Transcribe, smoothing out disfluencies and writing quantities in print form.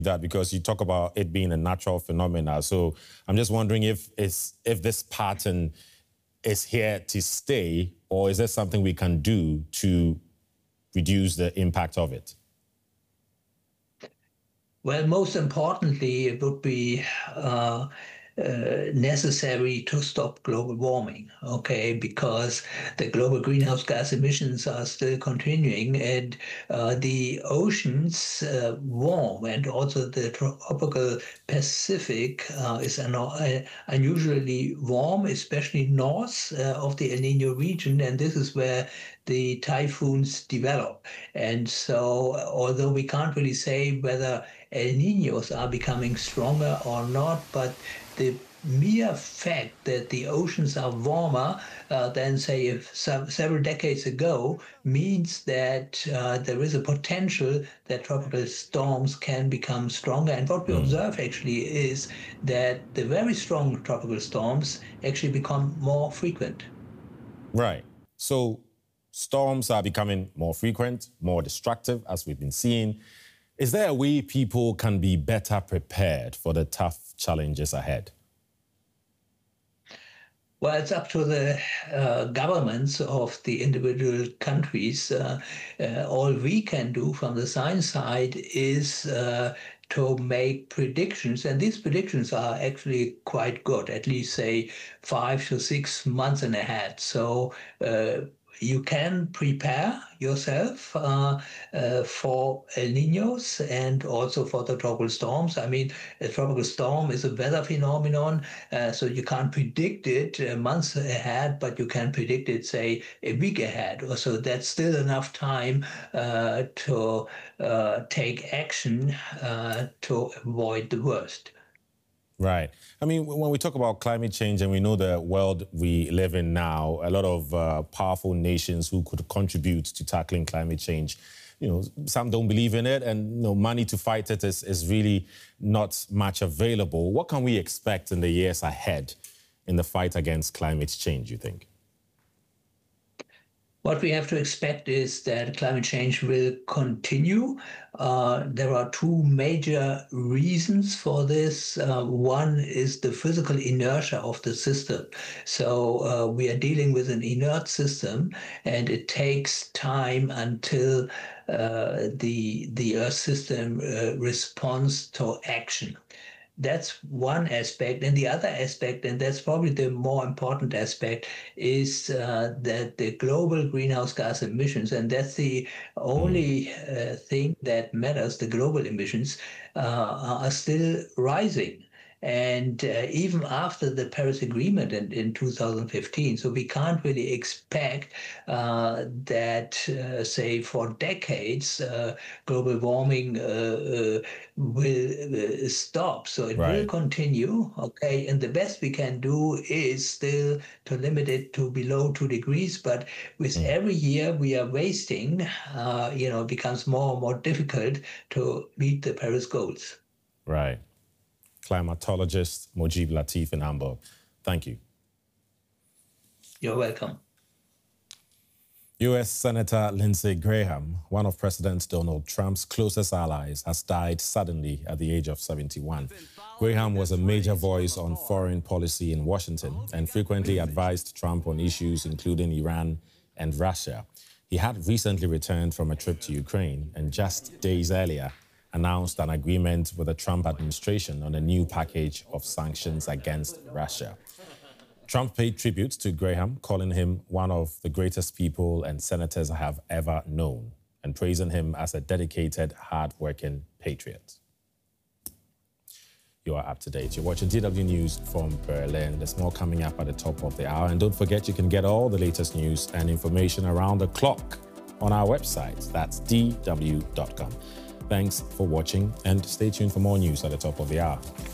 that because you talk about it being a natural phenomena. So I'm just wondering if this pattern is here to stay, or is there something we can do to reduce the impact of it? Well, most importantly, it would be necessary to stop global warming, okay, because the global greenhouse gas emissions are still continuing, and the oceans warm, and also the tropical Pacific is unusually warm, especially north of the El Nino region, and this is where the typhoons develop. And so, although we can't really say whether El Ninos are becoming stronger or not, but the mere fact that the oceans are warmer than, say, several decades ago means that there is a potential that tropical storms can become stronger. And what we observe actually is that the very strong tropical storms actually become more frequent. Right. So storms are becoming more frequent, more destructive, as we've been seeing. Is there a way people can be better prepared for the tough challenges ahead? Well, it's up to the governments of the individual countries. All we can do from the science side is to make predictions, and these predictions are actually quite good, at least say 5 to 6 months in ahead. So you can prepare yourself for El Ninos and also for the tropical storms. I mean, a tropical storm is a weather phenomenon, so you can't predict it months ahead, but you can predict it, say, a week ahead. So that's still enough time to take action to avoid the worst. Right. I mean, when we talk about climate change and we know the world we live in now, a lot of powerful nations who could contribute to tackling climate change, some don't believe in it, and money to fight it is really not much available. What can we expect in the years ahead in the fight against climate change, you think? What we have to expect is that climate change will continue. There are two major reasons for this. One is the physical inertia of the system. So we are dealing with an inert system, and it takes time until the Earth system responds to action. That's one aspect. And the other aspect, and that's probably the more important aspect, is that the global greenhouse gas emissions, and that's the only thing that matters, the global emissions, are still rising. And even after the Paris Agreement in 2015, so we can't really expect that, say, for decades, global warming will stop. So it will continue, okay? And the best we can do is still to limit it to below 2 degrees. But with every year we are wasting, it becomes more and more difficult to meet the Paris goals. Right. Climatologist Mojib Latif in Hamburg. Thank you. You're welcome. U.S. Senator Lindsey Graham, one of President Donald Trump's closest allies, has died suddenly at the age of 71. Graham was a major voice on foreign policy in Washington and frequently advised Trump on issues including Iran and Russia. He had recently returned from a trip to Ukraine and just days earlier announced an agreement with the Trump administration on a new package of sanctions against Russia. Trump paid tribute to Graham, calling him one of the greatest people and senators I have ever known, and praising him as a dedicated, hard-working patriot. You are up to date. You're watching DW News from Berlin. There's more coming up at the top of the hour. And don't forget, you can get all the latest news and information around the clock on our website. That's dw.com. Thanks for watching, and stay tuned for more news at the top of the hour.